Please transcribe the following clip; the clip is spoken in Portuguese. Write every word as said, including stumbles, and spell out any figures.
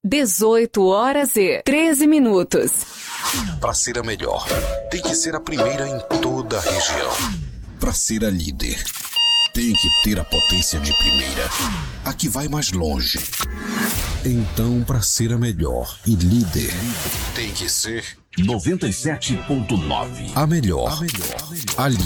dezoito horas e treze minutos. Para ser a melhor, tem que ser a primeira em toda a região. Para ser a líder, tem que ter a potência de primeira, a que vai mais longe. Então, para ser a melhor e líder, tem que ser noventa e sete ponto nove. A melhor, a, melhor, a, melhor. a